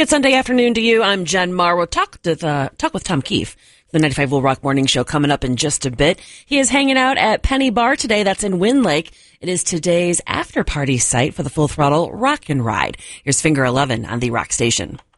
Good Sunday afternoon to you. I'm Jen Marr. We'll talk with Tom Keefe, the 95 Will Rock Morning Show, coming up in just a bit. He is hanging out at Penny Bar today. That's in Wind Lake. It is today's after-party site for the Full Throttle Rock and Ride. Here's Finger 11 on the Rock Station.